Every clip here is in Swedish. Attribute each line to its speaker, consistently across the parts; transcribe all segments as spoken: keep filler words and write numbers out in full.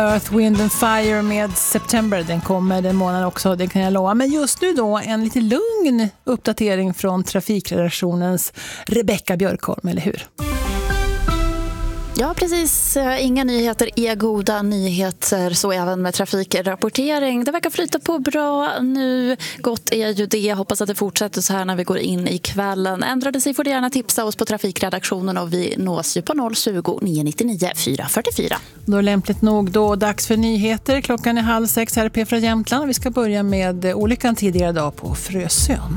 Speaker 1: Earth, Wind and Fire med September, den kommer den månaden också, det kan jag lova. Men just nu då en lite lugn uppdatering från trafikredaktionens Rebecka Björkholm, eller hur?
Speaker 2: Ja, precis. Inga nyheter är goda nyheter, så även med trafikrapportering. Det verkar flyta på bra nu. Gott är ju det. Jag hoppas att det fortsätter så här när vi går in i kvällen. Ändrar det sig får du gärna tipsa oss på trafikredaktionen och vi nås ju på noll tjugo, nio nittionio, fyra fyrtiofyra.
Speaker 1: Då är lämpligt nog då dags för nyheter. Klockan är halv sex här på från Jämtland. Vi ska börja med olyckan tidigare idag på Frösön.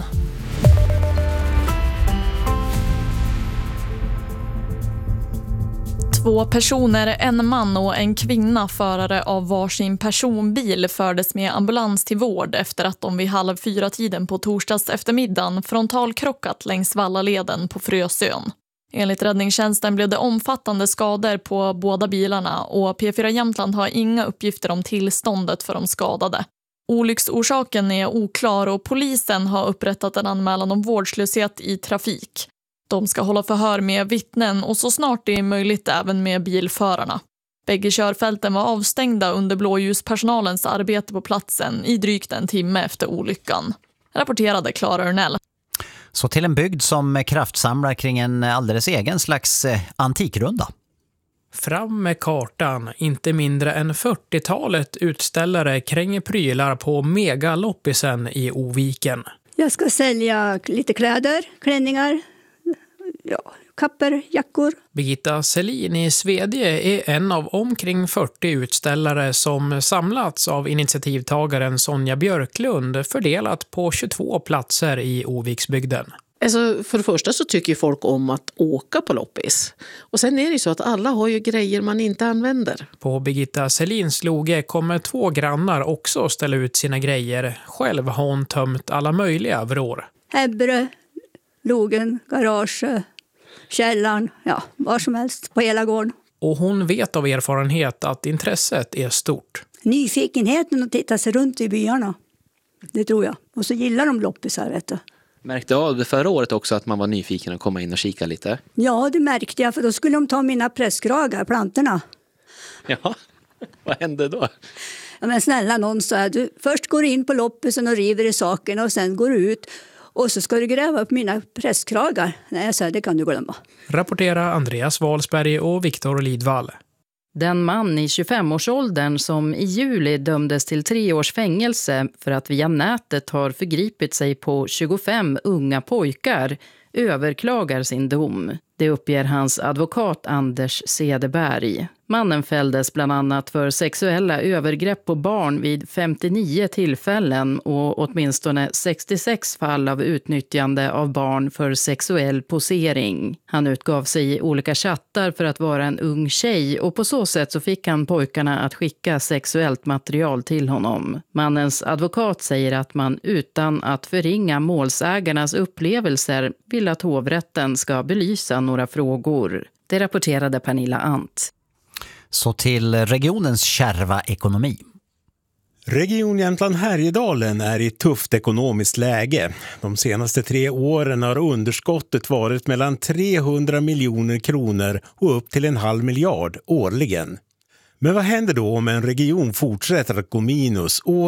Speaker 3: Två personer, en man och en kvinna förare av varsin personbil fördes med ambulans till vård efter att de vid halv fyra tiden på torsdags eftermiddagen frontalkrockat längs Vallaleden på Frösön. Enligt räddningstjänsten blev det omfattande skador på båda bilarna och P fyra Jämtland har inga uppgifter om tillståndet för de skadade. Olycksorsaken är oklar och polisen har upprättat en anmälan om vårdslöshet i trafik. De ska hålla förhör med vittnen och så snart det är möjligt även med bilförarna. Bägge körfälten var avstängda under blåljuspersonalens arbete på platsen i drygt en timme efter olyckan. Rapporterade Clara Örnell.
Speaker 4: Så till en bygd som kraftsamlar kring en alldeles egen slags antikrunda.
Speaker 5: Fram med kartan, inte mindre än fyrtiotalet utställare kränger prylar på megaloppisen i Oviken.
Speaker 6: Jag ska sälja lite kläder, klänningar, ja, kapper, jackor.
Speaker 5: Birgitta Selin i Svedje är en av omkring fyrtio utställare som samlats av initiativtagaren Sonja Björklund fördelat på tjugotvå platser i Oviksbygden.
Speaker 7: Alltså för det första så tycker folk om att åka på loppis. Och sen är det ju så att alla har ju grejer man inte använder.
Speaker 5: På Birgitta Selins loge kommer två grannar också ställa ut sina grejer. Själv har hon tömt alla möjliga vrår.
Speaker 6: Häbbre, logen, garage, källan, ja, var som helst på hela gården.
Speaker 5: Och hon vet av erfarenhet att intresset är stort.
Speaker 6: Nyfikenheten att titta sig runt i byarna, det tror jag. Och så gillar de loppisar, vet du.
Speaker 8: Märkte av det förra året också att man var nyfiken att komma in och kika lite?
Speaker 6: Ja, det märkte jag, för då skulle de ta mina presskragar, plantorna.
Speaker 8: Ja, vad hände då?
Speaker 6: Ja, men snälla någon sa, du först går in på loppisen och river i saken och sen går du ut och så ska du gräva upp mina presskragar. Nej, jag sa, det kan du glömma.
Speaker 5: Rapportera Andreas Walsberg och Viktor Lidvall.
Speaker 9: Den man i tjugofemårsåldern som i juli dömdes till tre års fängelse för att via nätet har förgripit sig på tjugofem unga pojkar överklagar sin dom. Det uppger hans advokat Anders Cederberg. Mannen fälldes bland annat för sexuella övergrepp på barn vid femtionio tillfällen och åtminstone sextiosex fall av utnyttjande av barn för sexuell posering. Han utgav sig i olika chattar för att vara en ung tjej och på så sätt så fick han pojkarna att skicka sexuellt material till honom. Mannens advokat säger att man utan att förringa målsägarnas upplevelser vill att hovrätten ska belysa några frågor. Det rapporterade Pernilla Ant.
Speaker 4: Så till regionens kärva ekonomi.
Speaker 10: Region Jämtland Härjedalen är i ett tufft ekonomiskt läge. De senaste tre åren har underskottet varit mellan trehundra miljoner kronor och upp till en halv miljard årligen. Men vad händer då om en region fortsätter att gå minus år